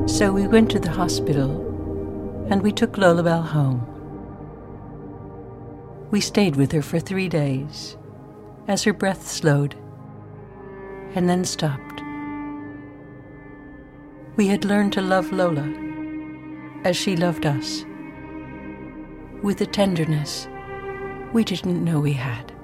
So we went to the hospital and we took Lolabelle home. We stayed with her for 3 days as her breath slowed and then stopped. We had learned to love Lola as she loved us, with a tenderness we didn't know we had.